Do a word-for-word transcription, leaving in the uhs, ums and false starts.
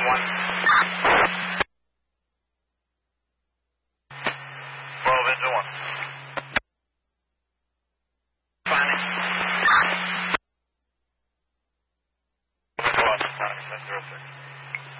Wind one. twelve engine one. Planning. Wind one, planning, ten zero six.